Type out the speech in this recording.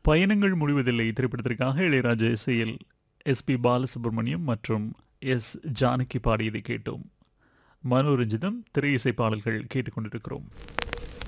பயணங்கள் முடிவதில்லை திரைப்படத்திற்காக இளையராஜா இசையில் எஸ்பி பாலசுப்ரமணியம் மற்றும் எஸ் ஜானகி பாடியதை கேட்டோம். மனோரஞ்சிதம் திரை இசை பாடல்கள் கேட்டுக்கொண்டிருக்கிறோம்.